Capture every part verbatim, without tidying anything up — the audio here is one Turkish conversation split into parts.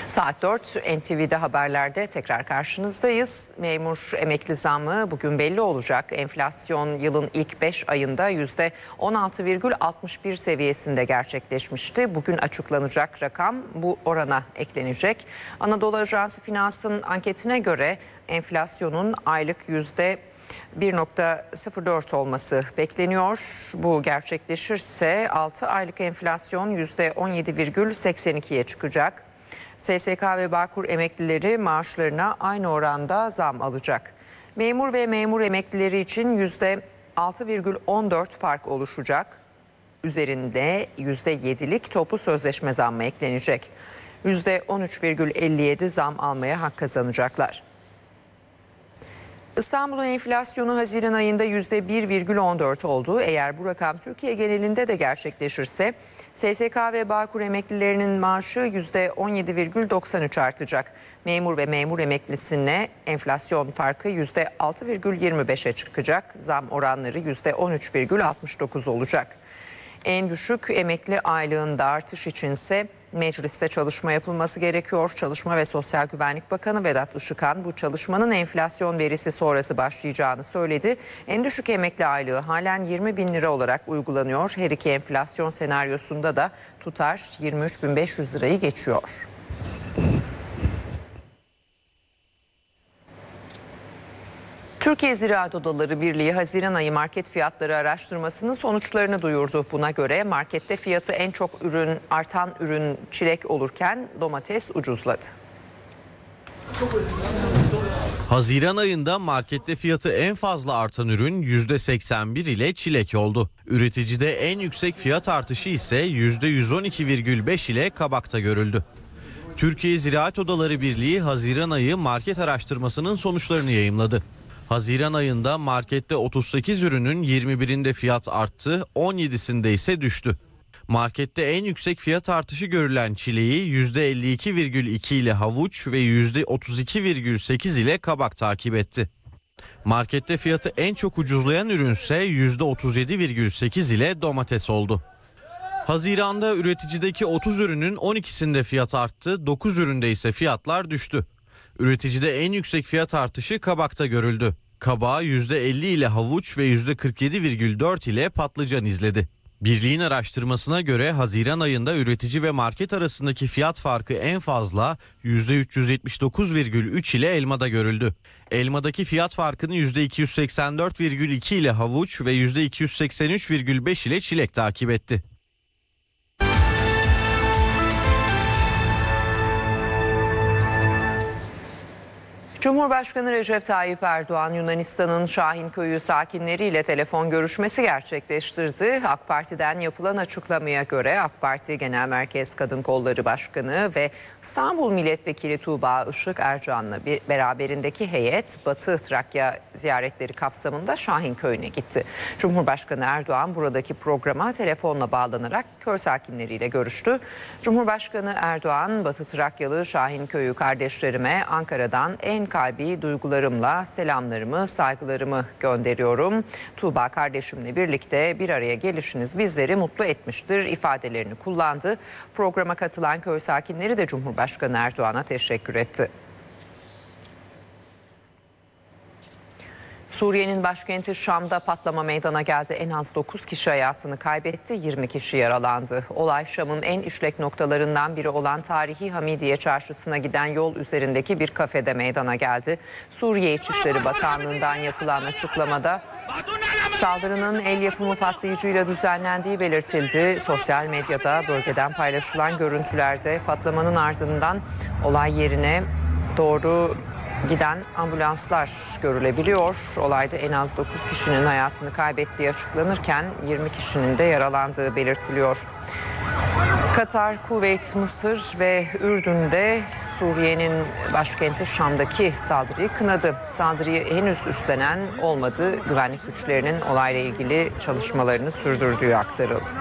Saat dört N T V'de haberlerde tekrar karşınızdayız. Memur emekli zammı bugün belli olacak. Enflasyon yılın ilk beş ayında yüzde on altı virgül altmış bir seviyesinde gerçekleşmişti. Bugün açıklanacak rakam bu orana eklenecek. Anadolu Ajansı Finans'ın anketine göre enflasyonun aylık yüzde bir virgül sıfır dört olması bekleniyor. Bu gerçekleşirse altı aylık enflasyon yüzde on yedi virgül seksen ikiye çıkacak. S S K ve Bağkur emeklileri maaşlarına aynı oranda zam alacak. Memur ve memur emeklileri için yüzde altı virgül on dört fark oluşacak. Üzerinde yüzde yedilik toplu sözleşme zammı eklenecek. yüzde on üç virgül elli yedi zam almaya hak kazanacaklar. İstanbul'un enflasyonu Haziran ayında yüzde bir virgül on dört oldu. Eğer bu rakam Türkiye genelinde de gerçekleşirse S S K ve Bağkur emeklilerinin maaşı yüzde on yedi virgül doksan üç artacak. Memur ve memur emeklisine enflasyon farkı yüzde altı virgül yirmi beşe çıkacak. Zam oranları yüzde on üç virgül altmış dokuz olacak. En düşük emekli aylığında artış içinse mecliste çalışma yapılması gerekiyor. Çalışma ve Sosyal Güvenlik Bakanı Vedat Işıkhan bu çalışmanın enflasyon verisi sonrası başlayacağını söyledi. En düşük emekli aylığı halen yirmi bin lira olarak uygulanıyor. Her iki enflasyon senaryosunda da tutar yirmi üç bin beş yüz lirayı geçiyor. Türkiye Ziraat Odaları Birliği Haziran ayı market fiyatları araştırmasının sonuçlarını duyurdu. Buna göre markette fiyatı en çok ürün artan ürün çilek olurken domates ucuzladı. Haziran ayında markette fiyatı en fazla artan ürün yüzde seksen bir ile çilek oldu. Üreticide en yüksek fiyat artışı ise yüzde yüz on iki virgül beş ile kabakta görüldü. Türkiye Ziraat Odaları Birliği Haziran ayı market araştırmasının sonuçlarını yayımladı. Haziran ayında markette otuz sekiz ürünün yirmi birinde fiyat arttı, on yedisinde ise düştü. Markette en yüksek fiyat artışı görülen çileği yüzde elli iki virgül iki ile havuç ve yüzde otuz iki virgül sekiz ile kabak takip etti. Markette fiyatı en çok ucuzlayan ürünse yüzde otuz yedi virgül sekiz ile domates oldu. Haziran'da üreticideki otuz ürünün on ikisinde fiyat arttı, dokuz üründe ise fiyatlar düştü. Üreticide en yüksek fiyat artışı kabakta görüldü. Kabağı yüzde elli ile havuç ve yüzde kırk yedi virgül dört ile patlıcan izledi. Birliğin araştırmasına göre Haziran ayında üretici ve market arasındaki fiyat farkı en fazla yüzde üç yüz yetmiş dokuz virgül üç ile elmada görüldü. Elmadaki fiyat farkını yüzde iki yüz seksen dört virgül iki ile havuç ve yüzde iki yüz seksen üç virgül beş ile çilek takip etti. Cumhurbaşkanı Recep Tayyip Erdoğan Yunanistan'ın Şahinköy'ü sakinleriyle telefon görüşmesi gerçekleştirdi. AK Parti'den yapılan açıklamaya göre AK Parti Genel Merkez Kadın Kolları Başkanı ve İstanbul Milletvekili Tuğba Işık Ercan'la bir beraberindeki heyet Batı Trakya ziyaretleri kapsamında Şahinköy'üne gitti. Cumhurbaşkanı Erdoğan buradaki programa telefonla bağlanarak köy sakinleriyle görüştü. Cumhurbaşkanı Erdoğan, Batı Trakyalı Şahinköy'ü kardeşlerime Ankara'dan en kalbi duygularımla selamlarımı, saygılarımı gönderiyorum. Tuğba kardeşimle birlikte bir araya gelişiniz bizleri mutlu etmiştir ifadelerini kullandı. Programa katılan köy sakinleri de Cumhurbaşkanı Erdoğan'a teşekkür etti. Suriye'nin başkenti Şam'da patlama meydana geldi. En az dokuz kişi hayatını kaybetti, yirmi kişi yaralandı. Olay Şam'ın en işlek noktalarından biri olan tarihi Hamidiye Çarşısı'na giden yol üzerindeki bir kafede meydana geldi. Suriye İçişleri Bakanlığı'ndan yapılan açıklamada saldırının el yapımı patlayıcıyla düzenlendiği belirtildi. Sosyal medyada bölgeden paylaşılan görüntülerde patlamanın ardından olay yerine doğru giden ambulanslar görülebiliyor. Olayda en az dokuz kişinin hayatını kaybettiği açıklanırken yirmi kişinin de yaralandığı belirtiliyor. Katar, Kuveyt, Mısır ve Ürdün'de Suriye'nin başkenti Şam'daki saldırıyı kınadı. Saldırıyı henüz üstlenen olmadı. Güvenlik güçlerinin olayla ilgili çalışmalarını sürdürdüğü aktarıldı.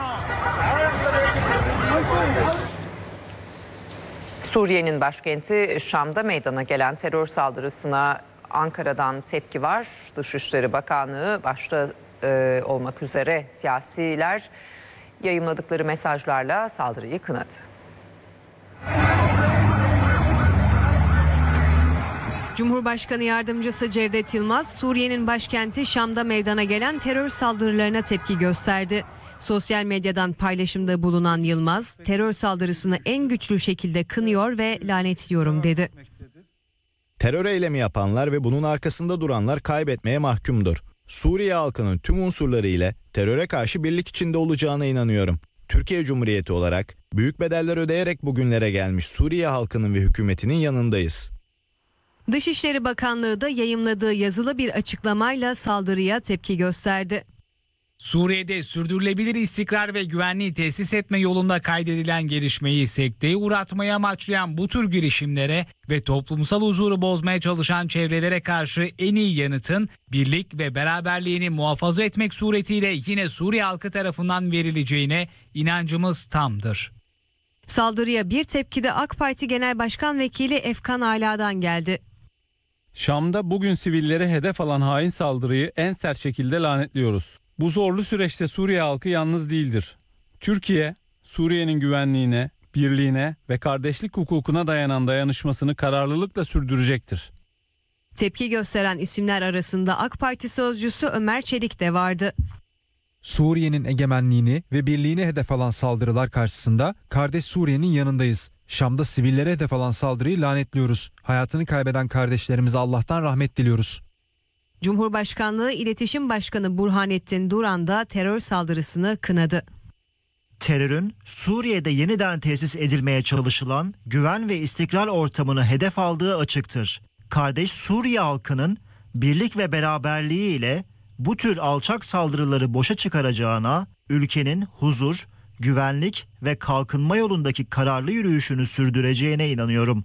Suriye'nin başkenti Şam'da meydana gelen terör saldırısına Ankara'dan tepki var. Dışişleri Bakanlığı başta e, olmak üzere siyasiler yayımladıkları mesajlarla saldırıyı kınadı. Cumhurbaşkanı Yardımcısı Cevdet Yılmaz, Suriye'nin başkenti Şam'da meydana gelen terör saldırılarına tepki gösterdi. Sosyal medyadan paylaşımda bulunan Yılmaz, terör saldırısını en güçlü şekilde kınıyor ve lanetliyorum dedi. Terör eylemi yapanlar ve bunun arkasında duranlar kaybetmeye mahkumdur. Suriye halkının tüm unsurları ile teröre karşı birlik içinde olacağına inanıyorum. Türkiye Cumhuriyeti olarak büyük bedeller ödeyerek bugünlere gelmiş Suriye halkının ve hükümetinin yanındayız. Dışişleri Bakanlığı da yayımladığı yazılı bir açıklamayla saldırıya tepki gösterdi. Suriye'de sürdürülebilir istikrar ve güvenliği tesis etme yolunda kaydedilen gelişmeyi sekteye uğratmaya amaçlayan bu tür girişimlere ve toplumsal huzuru bozmaya çalışan çevrelere karşı en iyi yanıtın birlik ve beraberliğini muhafaza etmek suretiyle yine Suriye halkı tarafından verileceğine inancımız tamdır. Saldırıya bir tepki de AK Parti Genel Başkan Vekili Efkan Ala'dan geldi. Şam'da bugün sivillere hedef alan hain saldırıyı en sert şekilde lanetliyoruz. Bu zorlu süreçte Suriye halkı yalnız değildir. Türkiye, Suriye'nin güvenliğine, birliğine ve kardeşlik hukukuna dayanan dayanışmasını kararlılıkla sürdürecektir. Tepki gösteren isimler arasında AK Parti sözcüsü Ömer Çelik de vardı. Suriye'nin egemenliğini ve birliğini hedef alan saldırılar karşısında kardeş Suriye'nin yanındayız. Şam'da sivillere hedef alan saldırıyı lanetliyoruz. Hayatını kaybeden kardeşlerimize Allah'tan rahmet diliyoruz. Cumhurbaşkanlığı İletişim Başkanı Burhanettin Duran da terör saldırısını kınadı. Terörün Suriye'de yeniden tesis edilmeye çalışılan güven ve istikrar ortamını hedef aldığı açıktır. Kardeş Suriye halkının birlik ve beraberliği ile bu tür alçak saldırıları boşa çıkaracağına, ülkenin huzur, güvenlik ve kalkınma yolundaki kararlı yürüyüşünü sürdüreceğine inanıyorum.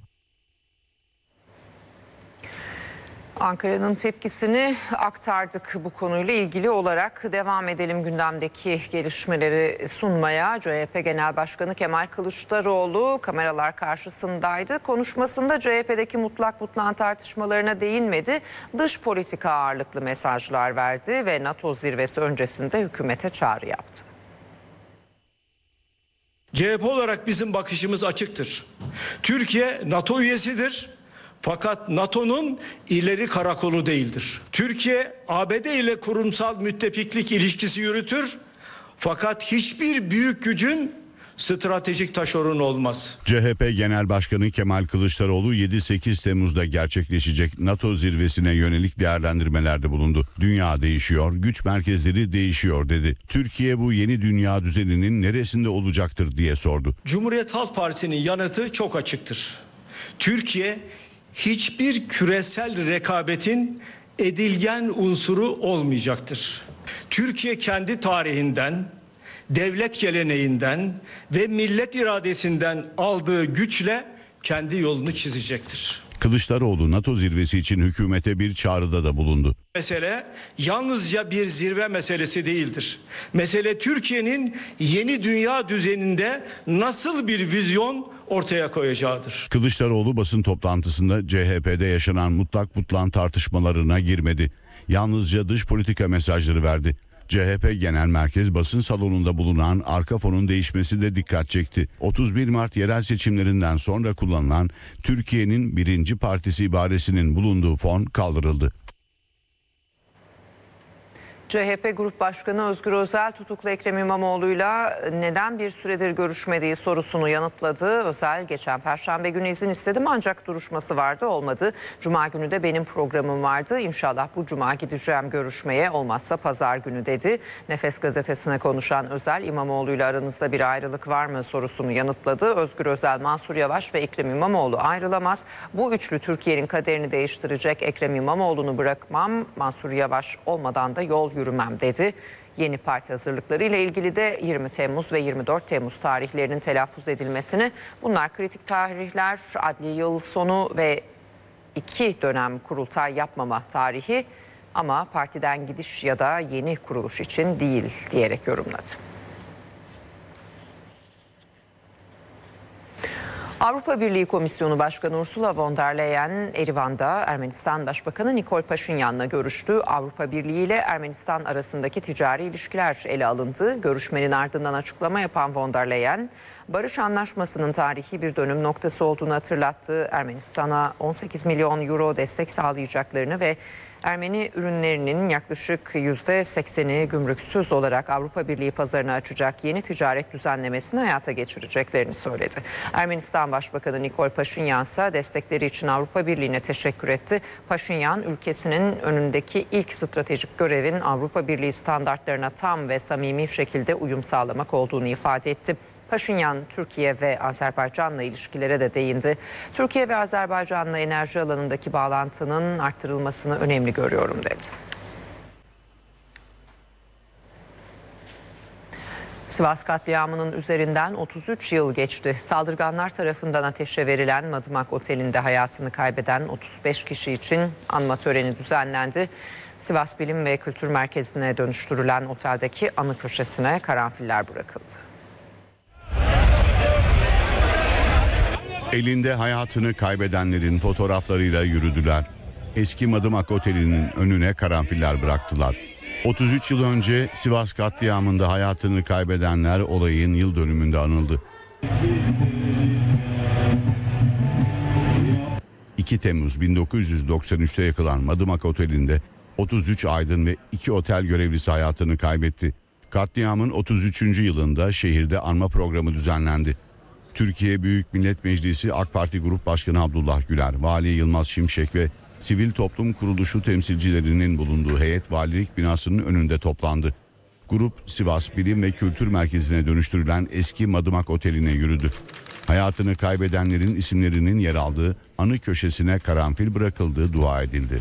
Ankara'nın tepkisini aktardık bu konuyla ilgili olarak. Devam edelim gündemdeki gelişmeleri sunmaya. C H P Genel Başkanı Kemal Kılıçdaroğlu kameralar karşısındaydı. Konuşmasında C H P'deki mutlak butlan tartışmalarına değinmedi. Dış politika ağırlıklı mesajlar verdi ve NATO zirvesi öncesinde hükümete çağrı yaptı. C H P olarak bizim bakışımız açıktır. Türkiye NATO üyesidir. Fakat NATO'nun ileri karakolu değildir. Türkiye A B D ile kurumsal müttefiklik ilişkisi yürütür. Fakat hiçbir büyük gücün stratejik taşeronu olmaz. C H P Genel Başkanı Kemal Kılıçdaroğlu yedi sekiz Temmuz'da gerçekleşecek NATO zirvesine yönelik değerlendirmelerde bulundu. Dünya değişiyor, güç merkezleri değişiyor dedi. Türkiye bu yeni dünya düzeninin neresinde olacaktır diye sordu. Cumhuriyet Halk Partisi'nin yanıtı çok açıktır. Türkiye hiçbir küresel rekabetin edilgen unsuru olmayacaktır. Türkiye kendi tarihinden, devlet geleneğinden ve millet iradesinden aldığı güçle kendi yolunu çizecektir. Kılıçdaroğlu NATO zirvesi için hükümete bir çağrıda da bulundu. Mesele yalnızca bir zirve meselesi değildir. Mesele Türkiye'nin yeni dünya düzeninde nasıl bir vizyon ortaya koyacağıdır. Kılıçdaroğlu basın toplantısında C H P'de yaşanan mutlak butlan tartışmalarına girmedi. Yalnızca dış politika mesajları verdi. C H P Genel Merkez basın salonunda bulunan arka fonun değişmesi de dikkat çekti. otuz bir Mart yerel seçimlerinden sonra kullanılan Türkiye'nin birinci partisi ibaresinin bulunduğu fon kaldırıldı. C H P Grup Başkanı Özgür Özel tutuklu Ekrem İmamoğlu'yla neden bir süredir görüşmediği sorusunu yanıtladı. Özel geçen Perşembe günü izin istedim ancak duruşması vardı, olmadı. Cuma günü de benim programım vardı. İnşallah bu cuma gideceğim görüşmeye, olmazsa pazar günü dedi. Nefes gazetesine konuşan Özel, İmamoğlu'yla aranızda bir ayrılık var mı sorusunu yanıtladı. Özgür Özel, Mansur Yavaş ve Ekrem İmamoğlu ayrılamaz. Bu üçlü Türkiye'nin kaderini değiştirecek. Ekrem İmamoğlu'nu bırakmam, Mansur Yavaş olmadan da yol yürümem dedi. Yeni parti hazırlıkları ile ilgili de yirmi Temmuz ve yirmi dört Temmuz tarihlerinin telaffuz edilmesini, bunlar kritik tarihler, adli yıl sonu ve iki dönem kurultay yapmama tarihi ama partiden gidiş ya da yeni kuruluş için değil diyerek yorumladı. Avrupa Birliği Komisyonu Başkanı Ursula von der Leyen, Erivan'da Ermenistan Başbakanı Nikol Paşinyan'la görüştü. Avrupa Birliği ile Ermenistan arasındaki ticari ilişkiler ele alındı. Görüşmenin ardından açıklama yapan von der Leyen, barış anlaşmasının tarihi bir dönüm noktası olduğunu hatırlattı. Ermenistan'a on sekiz milyon euro destek sağlayacaklarını ve Ermeni ürünlerinin yaklaşık yüzde sekseni gümrüksüz olarak Avrupa Birliği pazarını açacak yeni ticaret düzenlemesini hayata geçireceklerini söyledi. Ermenistan Başbakanı Nikol Paşinyan ise destekleri için Avrupa Birliği'ne teşekkür etti. Paşinyan, ülkesinin önündeki ilk stratejik görevin Avrupa Birliği standartlarına tam ve samimi şekilde uyum sağlamak olduğunu ifade etti. Paşinyan, Türkiye ve Azerbaycan'la ilişkilere de değindi. Türkiye ve Azerbaycan'la enerji alanındaki bağlantının arttırılmasını önemli görüyorum dedi. Sivas katliamının üzerinden otuz üç yıl geçti. Saldırganlar tarafından ateşe verilen Madımak Oteli'nde hayatını kaybeden otuz beş kişi için anma töreni düzenlendi. Sivas Bilim ve Kültür Merkezi'ne dönüştürülen oteldeki anı köşesine karanfiller bırakıldı. Elinde hayatını kaybedenlerin fotoğraflarıyla yürüdüler. Eski Madımak Oteli'nin önüne karanfiller bıraktılar. otuz üç yıl önce Sivas katliamında hayatını kaybedenler olayın yıl dönümünde anıldı. iki Temmuz bin dokuz yüz doksan üçte yakılan Madımak Oteli'nde otuz üç aydın ve iki otel görevlisi hayatını kaybetti. Katliamın otuz üçüncü yılında şehirde anma programı düzenlendi. Türkiye Büyük Millet Meclisi AK Parti Grup Başkanı Abdullah Güler, Vali Yılmaz Şimşek ve sivil toplum kuruluşu temsilcilerinin bulunduğu heyet valilik binasının önünde toplandı. Grup Sivas Bilim ve Kültür Merkezi'ne dönüştürülen eski Madımak Oteli'ne yürüdü. Hayatını kaybedenlerin isimlerinin yer aldığı anı köşesine karanfil bırakıldığı dua edildi.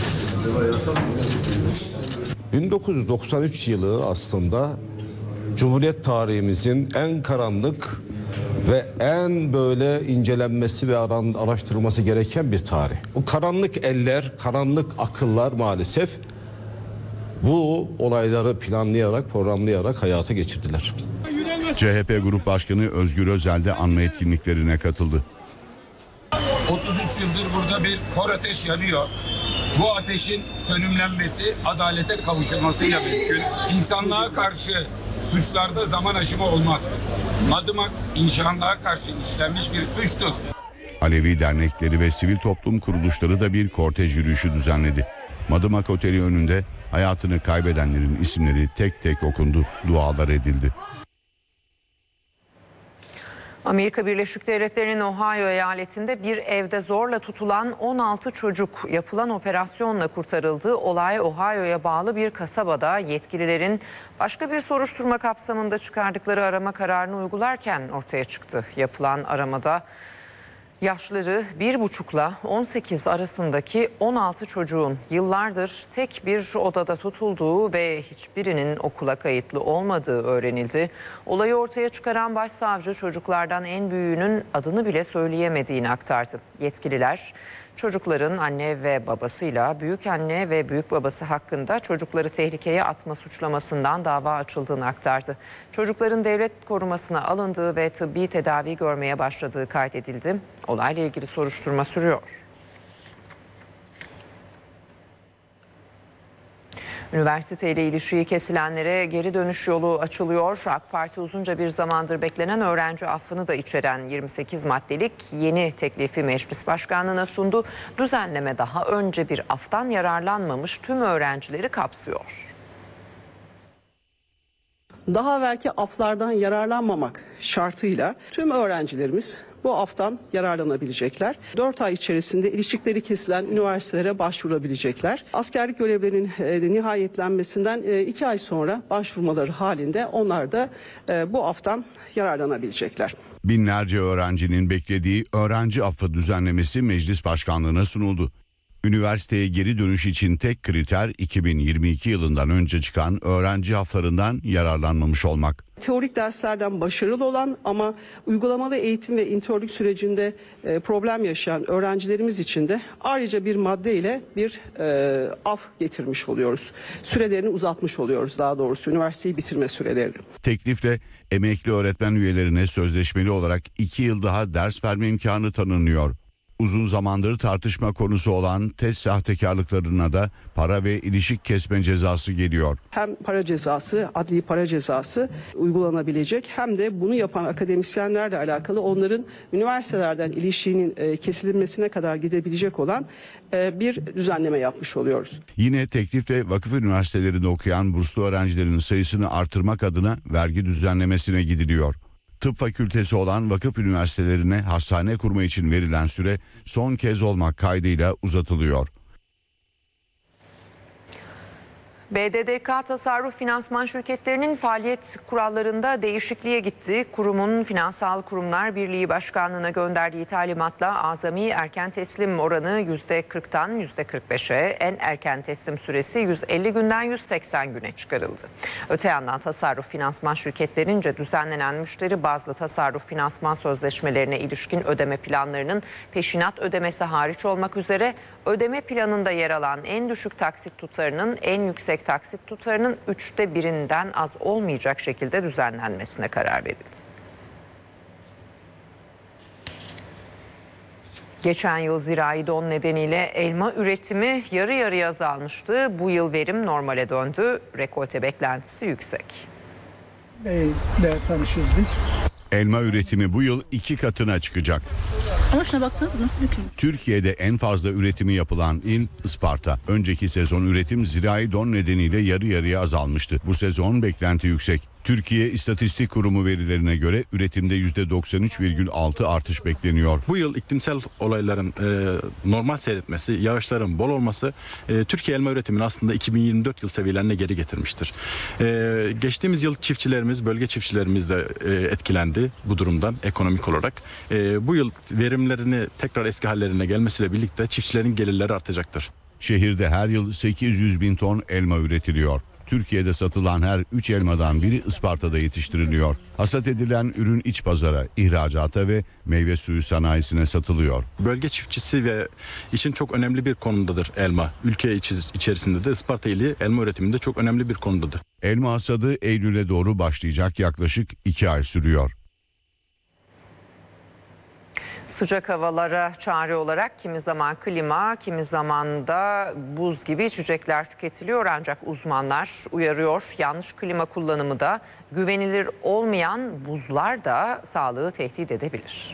bin dokuz yüz doksan üç yılı aslında Cumhuriyet tarihimizin en karanlık ve en böyle incelenmesi ve araştırılması gereken bir tarih. O karanlık eller, karanlık akıllar maalesef bu olayları planlayarak, programlayarak hayata geçirdiler. C H P Grup Başkanı Özgür Özel de anma etkinliklerine katıldı. otuz üç yıldır burada bir kor ateş yanıyor. Bu ateşin sönümlenmesi, adalete kavuşulmasıyla mümkün. İnsanlığa karşı suçlarda zaman aşımı olmaz. Madımak insanlığa karşı işlenmiş bir suçtur. Alevi dernekleri ve sivil toplum kuruluşları da bir kortej yürüyüşü düzenledi. Madımak Oteli önünde hayatını kaybedenlerin isimleri tek tek okundu, dualar edildi. Amerika Birleşik Devletleri'nin Ohio eyaletinde bir evde zorla tutulan on altı çocuk yapılan operasyonla kurtarıldı. Olay Ohio'ya bağlı bir kasabada yetkililerin başka bir soruşturma kapsamında çıkardıkları arama kararını uygularken ortaya çıktı. Yapılan aramada yaşları bir buçukla on sekiz arasındaki on altı çocuğun yıllardır tek bir odada tutulduğu ve hiçbirinin okula kayıtlı olmadığı öğrenildi. Olayı ortaya çıkaran başsavcı çocuklardan en büyüğünün adını bile söyleyemediğini aktardı. Yetkililer çocukların anne ve babasıyla büyükanne ve büyük babası hakkında çocukları tehlikeye atma suçlamasından dava açıldığını aktardı. Çocukların devlet korumasına alındığı ve tıbbi tedavi görmeye başladığı kaydedildi. Olayla ilgili soruşturma sürüyor. Üniversiteyle ilişiği kesilenlere geri dönüş yolu açılıyor. AK Parti uzunca bir zamandır beklenen öğrenci affını da içeren yirmi sekiz maddelik yeni teklifi meclis başkanlığına sundu. Düzenleme daha önce bir aftan yararlanmamış tüm öğrencileri kapsıyor. Daha evvelki aflardan yararlanmamak şartıyla tüm öğrencilerimiz bu aftan yararlanabilecekler. dört ay içerisinde ilişkileri kesilen üniversitelere başvurabilecekler. Askerlik görevlerinin e, nihayetlenmesinden e, iki ay sonra başvurmaları halinde onlar da e, bu aftan yararlanabilecekler. Binlerce öğrencinin beklediği öğrenci affı düzenlemesi meclis başkanlığına sunuldu. Üniversiteye geri dönüş için tek kriter iki bin yirmi iki yılından önce çıkan öğrenci haflarından yararlanmamış olmak. Teorik derslerden başarılı olan ama uygulamalı eğitim ve internlük sürecinde e, problem yaşayan öğrencilerimiz için de ayrıca bir madde ile bir e, af getirmiş oluyoruz. Sürelerini uzatmış oluyoruz, daha doğrusu üniversiteyi bitirme sürelerini. Teklifle emekli öğretmen üyelerine sözleşmeli olarak iki yıl daha ders verme imkanı tanınıyor. Uzun zamandır tartışma konusu olan test sahtekarlıklarına da para ve ilişik kesme cezası geliyor. Hem para cezası, adli para cezası uygulanabilecek, hem de bunu yapan akademisyenlerle alakalı onların üniversitelerden ilişiğinin e, kesilmesine kadar gidebilecek olan e, bir düzenleme yapmış oluyoruz. Yine teklifte vakıf üniversitelerinde okuyan burslu öğrencilerin sayısını artırmak adına vergi düzenlemesine gidiliyor. Tıp fakültesi olan vakıf üniversitelerine hastane kurma için verilen süre son kez olmak kaydıyla uzatılıyor. B D D K Tasarruf Finansman Şirketlerinin faaliyet kurallarında değişikliğe gitti. Kurumun Finansal Kurumlar Birliği Başkanlığı'na gönderdiği talimatla azami erken teslim oranı yüzde kırktan yüzde kırk beşe, en erken teslim süresi yüz elli günden yüz seksen güne çıkarıldı. Öte yandan tasarruf finansman şirketlerince düzenlenen müşteri bazlı tasarruf finansman sözleşmelerine ilişkin ödeme planlarının peşinat ödemesi hariç olmak üzere ödeme planında yer alan en düşük taksit tutarının en yüksek taksit tutarının üçte birinden az olmayacak şekilde düzenlenmesine karar verildi. Geçen yıl zirai don nedeniyle elma üretimi yarı yarıya azalmıştı. Bu yıl verim normale döndü. Rekolte beklentisi yüksek. Neyle tanışıyoruz biz? Elma üretimi bu yıl iki katına çıkacak. Ama şuna baksanıza nasıl dökülmüş. Türkiye'de en fazla üretimi yapılan il Isparta. Önceki sezon üretim zirai don nedeniyle yarı yarıya azalmıştı. Bu sezon beklenti yüksek. Türkiye İstatistik Kurumu verilerine göre üretimde yüzde doksan üç virgül altı artış bekleniyor. Bu yıl iklimsel olayların e, normal seyretmesi, yağışların bol olması e, Türkiye elma üretimini aslında iki bin yirmi dört yıl seviyelerine geri getirmiştir. E, geçtiğimiz yıl çiftçilerimiz, bölge çiftçilerimiz de e, etkilendi bu durumdan ekonomik olarak. E, bu yıl verimlerini tekrar eski hallerine gelmesiyle birlikte çiftçilerin gelirleri artacaktır. Şehirde her yıl sekiz yüz bin ton elma üretiliyor. Türkiye'de satılan her üç elmadan biri Isparta'da yetiştiriliyor. Hasat edilen ürün iç pazara, ihracata ve meyve suyu sanayisine satılıyor. Bölge çiftçisi ve için çok önemli bir konumdadır elma. Ülke içerisinde de Isparta ili elma üretiminde çok önemli bir konudadır. Elma hasadı Eylül'e doğru başlayacak, yaklaşık iki ay sürüyor. Sıcak havalara çare olarak kimi zaman klima, kimi zaman da buz gibi içecekler tüketiliyor. Ancak uzmanlar uyarıyor, yanlış klima kullanımı da güvenilir olmayan buzlar da sağlığı tehdit edebilir.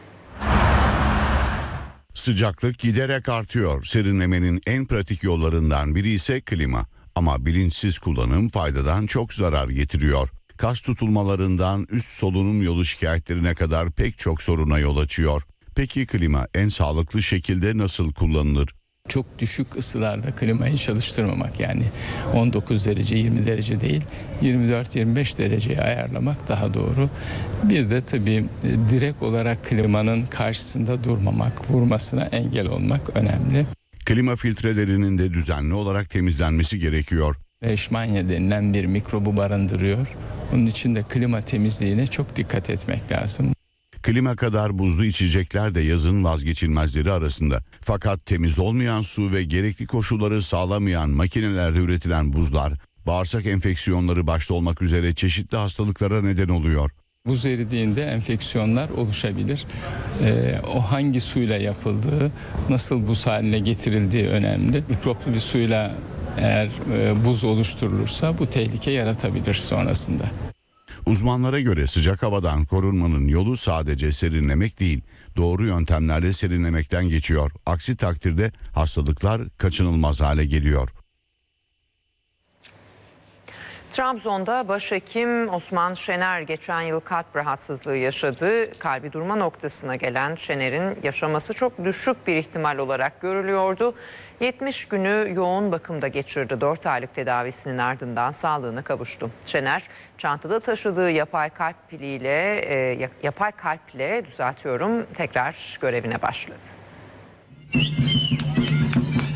Sıcaklık giderek artıyor. Serinlemenin en pratik yollarından biri ise klima. Ama bilinçsiz kullanım faydadan çok zarar getiriyor. Kas tutulmalarından üst solunum yolu şikayetlerine kadar pek çok soruna yol açıyor. Peki klima en sağlıklı şekilde nasıl kullanılır? Çok düşük ısılarda klimayı çalıştırmamak, yani on dokuz derece yirmi derece değil yirmi dört yirmi beş dereceye ayarlamak daha doğru. Bir de tabii direkt olarak klimanın karşısında durmamak, vurmasına engel olmak önemli. Klima filtrelerinin de düzenli olarak temizlenmesi gerekiyor. Leishmania denilen bir mikrobu barındırıyor. Bunun için de klima temizliğine çok dikkat etmek lazım. Klima kadar buzlu içecekler de yazın vazgeçilmezleri arasında. Fakat temiz olmayan su ve gerekli koşulları sağlamayan makinelerde üretilen buzlar, bağırsak enfeksiyonları başta olmak üzere çeşitli hastalıklara neden oluyor. Buz eridiğinde enfeksiyonlar oluşabilir. Ee, o hangi suyla yapıldığı, nasıl buz haline getirildiği önemli. Mikroplu bir suyla eğer e, buz oluşturulursa bu tehlike yaratabilir sonrasında. Uzmanlara göre sıcak havadan korunmanın yolu sadece serinlemek değil, doğru yöntemlerle serinlemekten geçiyor. Aksi takdirde hastalıklar kaçınılmaz hale geliyor. Trabzon'da başhekim Osman Şener geçen yıl kalp rahatsızlığı yaşadı. Kalbi durma noktasına gelen Şener'in yaşaması çok düşük bir ihtimal olarak görülüyordu. yetmiş günü yoğun bakımda geçirdi. dört aylık tedavisinin ardından sağlığına kavuştu. Şener, çantada taşıdığı yapay kalp piliyle, e, yapay kalple düzeltiyorum, tekrar görevine başladı.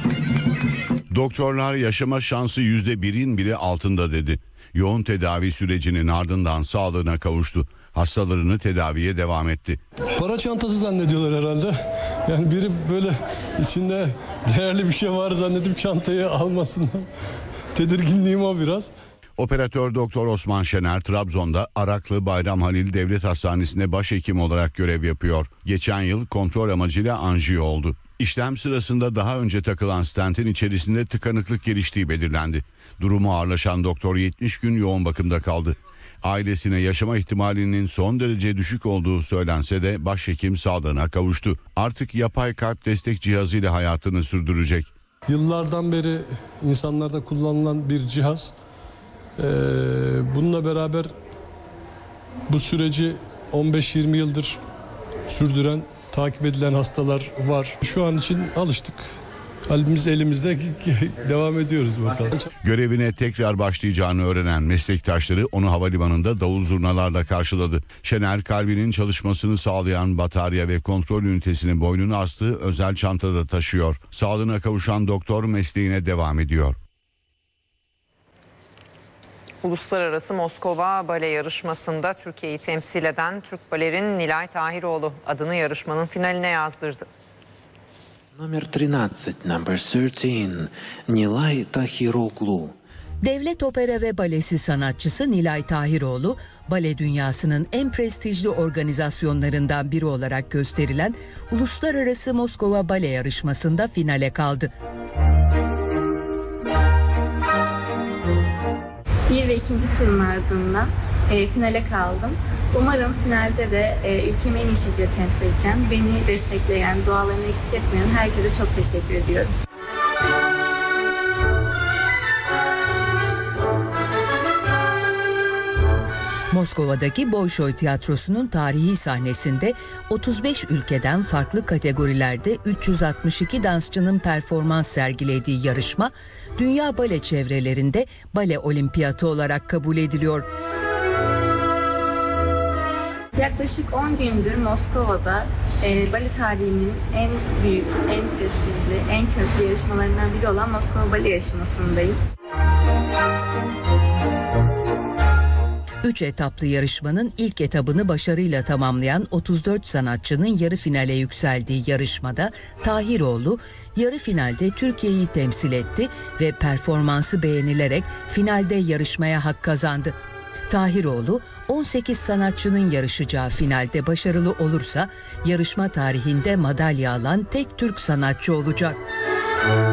Doktorlar yaşama şansı yüzde birin biri altında dedi. Yoğun tedavi sürecinin ardından sağlığına kavuştu. Hastalarını tedaviye devam etti. Para çantası zannediyorlar herhalde. Yani biri böyle içinde değerli bir şey var zannedip çantayı almasından. Tedirginliğim o biraz. Operatör Doktor Osman Şener Trabzon'da Araklı Bayram Halil Devlet Hastanesi'nde başhekim olarak görev yapıyor. Geçen yıl kontrol amacıyla anjiyo oldu. İşlem sırasında daha önce takılan stentin içerisinde tıkanıklık geliştiği belirlendi. Durumu ağırlaşan doktor yetmiş gün yoğun bakımda kaldı. Ailesine yaşama ihtimalinin son derece düşük olduğu söylense de başhekim sağlığına kavuştu. Artık yapay kalp destek cihazıyla hayatını sürdürecek. Yıllardan beri insanlarda kullanılan bir cihaz. Ee, bununla beraber bu süreci on beş yirmi yıldır sürdüren, takip edilen hastalar var. Şu an için alıştık. Kalbimiz elimizde, devam ediyoruz bakalım. Görevine tekrar başlayacağını öğrenen meslektaşları onu havalimanında davul zurnalarla karşıladı. Şener kalbinin çalışmasını sağlayan batarya ve kontrol ünitesini boynuna astığı özel çantada taşıyor. Sağlığına kavuşan doktor mesleğine devam ediyor. Uluslararası Moskova Bale yarışmasında Türkiye'yi temsil eden Türk balerin Nilay Tahiroğlu adını yarışmanın finaline yazdırdı. Номер тринадцать, number thirteen, Nilay Tahiroğlu. Devlet Opera ve Balesi sanatçısı Nilay Tahiroğlu, bale dünyasının en prestijli organizasyonlarından biri olarak gösterilen Uluslararası Moskova Bale yarışmasında finale kaldı. Bir ve ikinci turun ardından e, finale kaldım. Umarım finalde de e, ülkemi en iyi şekilde temsil edeceğim. Beni destekleyen, dualarını eksik etmeyen herkese çok teşekkür ediyorum. Moskova'daki Bolşoy Tiyatrosu'nun tarihi sahnesinde otuz beş ülkeden farklı kategorilerde üç yüz altmış iki dansçının performans sergilediği yarışma, dünya bale çevrelerinde bale olimpiyatı olarak kabul ediliyor. Yaklaşık on gündür Moskova'da e, bale tarihinin en büyük, en prestijli, en köklü yarışmalarından biri olan Moskova Bale yarışmasındayım. Üç etaplı yarışmanın ilk etabını başarıyla tamamlayan otuz dört sanatçının yarı finale yükseldiği yarışmada Tahiroğlu yarı finalde Türkiye'yi temsil etti ve performansı beğenilerek finalde yarışmaya hak kazandı. Tahiroğlu on sekiz sanatçının yarışacağı finalde başarılı olursa yarışma tarihinde madalya alan tek Türk sanatçı olacak.